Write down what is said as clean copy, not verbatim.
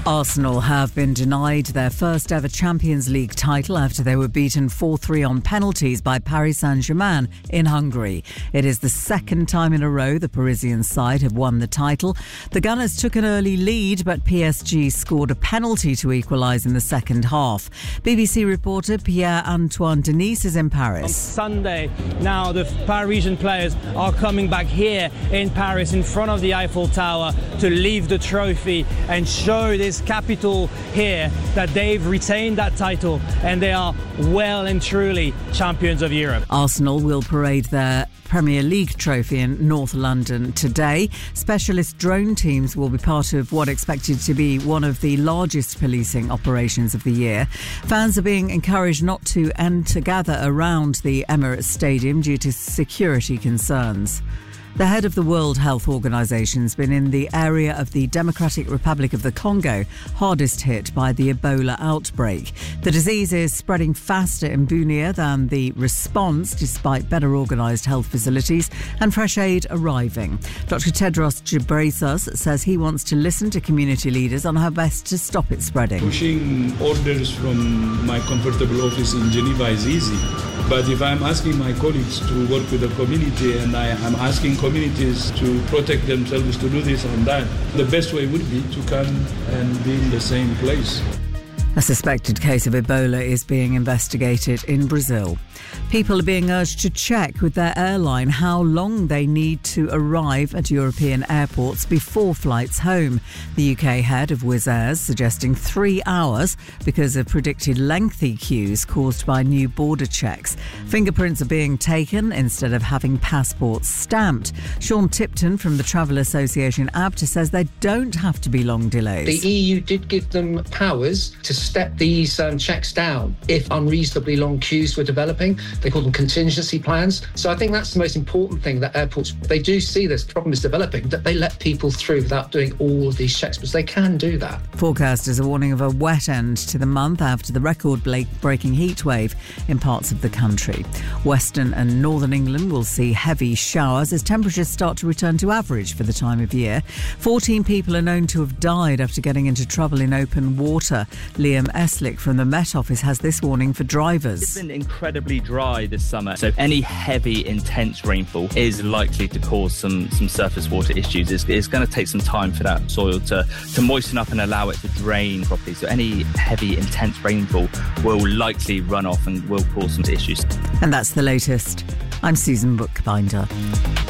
Arsenal have been denied their first ever Champions League title after they were beaten 4-3 on penalties by Paris Saint-Germain in Hungary. It is the second time in a row the Parisian side have won the title. The Gunners took an early lead, but PSG scored a penalty to equalise in the second half. BBC reporter Pierre-Antoine Denis is in Paris. On Sunday, now the Parisian players are coming back here in Paris in front of the Eiffel Tower to leave the trophy and show this capital here that they've retained that title and they are well and truly champions of Europe. Arsenal will parade their Premier League trophy in North London today. Specialist drone teams will be part of what expected to be one of the largest policing operations of the year. Fans are being encouraged not to gather around the Emirates Stadium due to security concerns. The head of the World Health Organization has been in the area of the Democratic Republic of the Congo, hardest hit by the Ebola outbreak. The disease is spreading faster in Bunia than the response, despite better organised health facilities and fresh aid arriving. Dr. Tedros Ghebreyesus says he wants to listen to community leaders on how best to stop it spreading. Pushing orders from my comfortable office in Geneva is easy. But if I'm asking my colleagues to work with the community and I'm asking communities to protect themselves to do this and that, the best way would be to come and be in the same place. A suspected case of Ebola is being investigated in Brazil. People are being urged to check with their airline how long they need to arrive at European airports before flights home. The UK head of Wizz Air suggesting 3 hours because of predicted lengthy queues caused by new border checks. Fingerprints are being taken instead of having passports stamped. Sean Tipton from the Travel Association ABTA says there don't have to be long delays. The EU did give them powers to step these checks down if unreasonably long queues were developing. They call them contingency plans. So I think that's the most important thing, that airports, they do see this problem is developing, that they let people through without doing all of these checks, because they can do that. Forecasters are warning of a wet end to the month after the record-breaking heat wave in parts of the country. Western and northern England will see heavy showers as temperatures start to return to average for the time of year. 14 people are known to have died after getting into trouble in open water. Liam Eslick from the Met Office has this warning for drivers. It's been incredibly dry this summer, so any heavy, intense rainfall is likely to cause some surface water issues. It's going to take some time for that soil to moisten up and allow it to drain properly. So any heavy, intense rainfall will likely run off and will cause some issues. And that's the latest. I'm Susan Bookbinder.